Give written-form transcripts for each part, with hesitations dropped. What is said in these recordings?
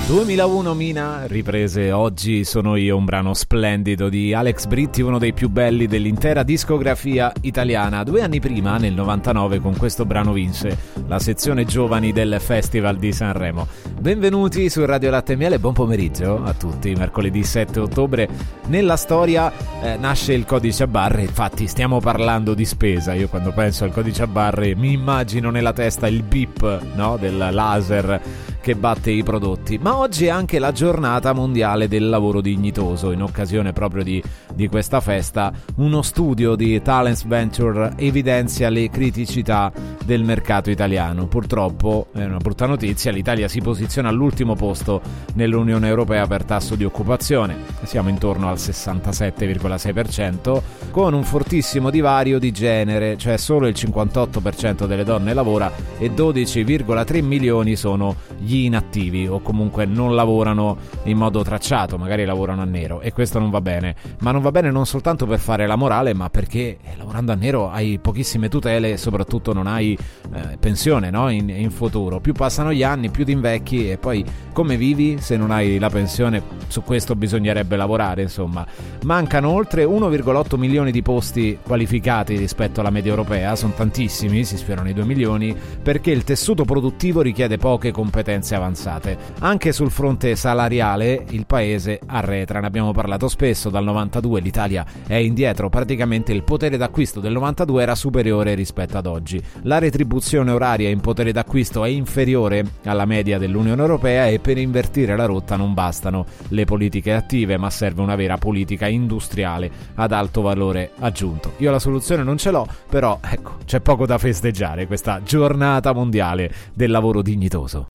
2001 Mina, riprese Oggi sono io, un brano splendido di Alex Britti, uno dei più belli dell'intera discografia italiana. 2 anni prima, nel 99, con questo brano vinse la sezione giovani del Festival di Sanremo. Benvenuti su Radio Latte e Miele, buon pomeriggio a tutti. Mercoledì 7 ottobre nella storia nasce il codice a barre. Infatti stiamo parlando di spesa. Io quando penso al codice a barre mi immagino nella testa il beep, no? Del laser che batte i prodotti. Ma oggi è anche la giornata mondiale del lavoro dignitoso. In occasione proprio di questa festa, uno studio di Talents Venture evidenzia le criticità del mercato italiano. Purtroppo, è una brutta notizia, l'Italia si posiziona all'ultimo posto nell'Unione Europea per tasso di occupazione. Siamo intorno al 67,6%, con un fortissimo divario di genere, cioè solo il 58% delle donne lavora e 12,3 milioni sono gli inattivi, o comunque non lavorano in modo tracciato, magari lavorano a nero, e questo non va bene. Ma non va bene non soltanto per fare la morale, ma perché lavorando a nero hai pochissime tutele e soprattutto non hai pensione, no? in futuro. Più passano gli anni, più ti invecchi, e poi come vivi se non hai la pensione? Su questo bisognerebbe lavorare, insomma. Mancano oltre 1,8 milioni di posti qualificati rispetto alla media europea, sono tantissimi, si sfiorano i 2 milioni, perché il tessuto produttivo richiede poche competenze avanzate. Anche sul fronte salariale il paese arretra, ne abbiamo parlato spesso. Dal 92 l'Italia è indietro, praticamente il potere d'acquisto del 92 era superiore rispetto ad oggi. La retribuzione oraria in potere d'acquisto è inferiore alla media dell'Unione Europea, e per invertire la rotta non bastano le politiche attive, ma serve una vera politica industriale ad alto valore aggiunto. Io la soluzione non ce l'ho, però ecco, c'è poco da festeggiare questa giornata mondiale del lavoro dignitoso.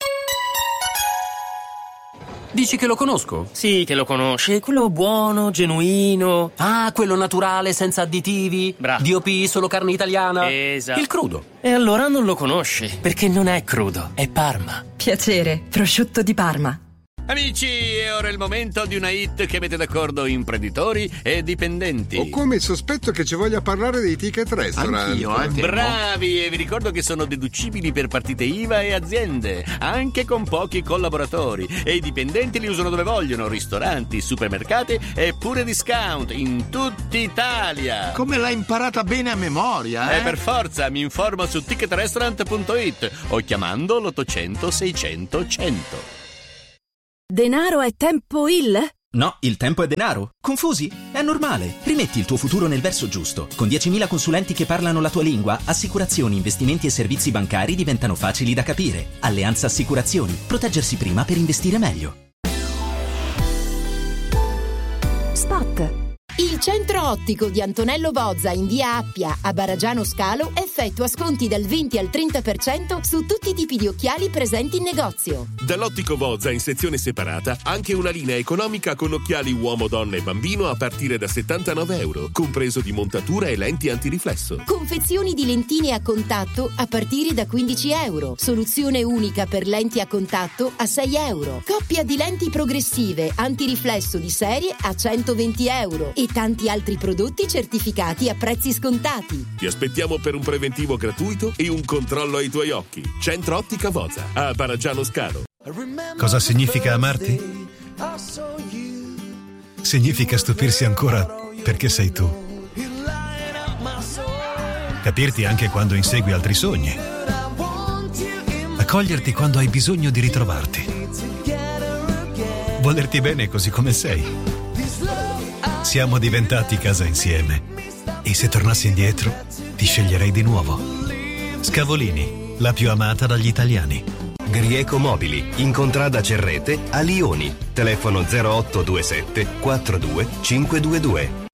Dici che lo conosco? Sì, che lo conosci. Quello buono, genuino. Ah, quello naturale, senza additivi. Bravo. DOP, solo carne italiana. Esatto. Il crudo. E allora non lo conosci, perché non è crudo, è Parma. Piacere, prosciutto di Parma. Amici, è ora il momento di una hit che mette d'accordo imprenditori e dipendenti. Ho come il sospetto che ci voglia parlare dei ticket restaurant. Anch'io, bravi, e vi ricordo che sono deducibili per partite IVA e aziende, anche con pochi collaboratori. E i dipendenti li usano dove vogliono: ristoranti, supermercati e pure discount in tutta Italia. Come l'hai imparata bene a memoria, eh? Per forza, mi informo su ticketrestaurant.it o chiamando l'800 600 100. Denaro è tempo il? No, il tempo è denaro. Confusi? È normale. Rimetti il tuo futuro nel verso giusto. Con 10.000 consulenti che parlano la tua lingua, assicurazioni, investimenti e servizi bancari diventano facili da capire. Alleanza Assicurazioni. Proteggersi prima per investire meglio. Spot. Il centro ottico di Antonello Bozza in via Appia a Baragiano Scalo effettua sconti dal 20 al 30% su tutti i tipi di occhiali presenti in negozio. Dall'ottico Bozza in sezione separata anche una linea economica con occhiali uomo, donna e bambino a partire da €79, compreso di montatura e lenti antiriflesso. Confezioni di lentine a contatto a partire da €15. Soluzione unica per lenti a contatto a €6. Coppia di lenti progressive antiriflesso di serie a €120 e tanti altri prodotti certificati a prezzi scontati. Ti aspettiamo per un preventivo gratuito e un controllo ai tuoi occhi. Centro Ottica Bozza a Baragiano Scalo. Cosa significa amarti? Significa stupirsi ancora perché sei tu. Capirti anche quando insegui altri sogni. Accoglierti quando hai bisogno di ritrovarti. Volerti bene così come sei. Siamo diventati casa insieme. E se tornassi indietro, ti sceglierei di nuovo. Scavolini, la più amata dagli italiani. Grieco Mobili, in contrada Cerrete a Lioni. Telefono 0827 42 522.